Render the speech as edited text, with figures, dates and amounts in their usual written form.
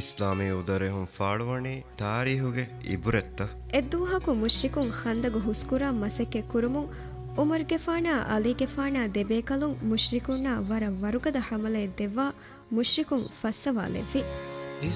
ಇಸ್ಲಾಮಿ ಉದರೆಹುಂ ಫಾಳುವಣಿ ತಾರೀಹುಗೆ ಇಬುರೆತ್ತ ಎದ್ದುಹಾಕು ಮುಶ್ರಿಕುಂ ಖಂದಗು ಹುಸ್ಕುರಾ ಮಸಕ್ಕೆ ಕುರುಮುಂ ಉಮರ್ಗೆ ಫಾಣ ಅಲಿಗೆ ಫಾಣ ದೆಬೇಕಲುಂ ಮುಶ್ರಿಕುನ್ನ ವರ ವರುಕದ ಹಮಲೆ ದೆವ್ವಾ ಮುಶ್ರಿಕುಂ ಫಸ್ಸವಾಲೆವ್ವಿ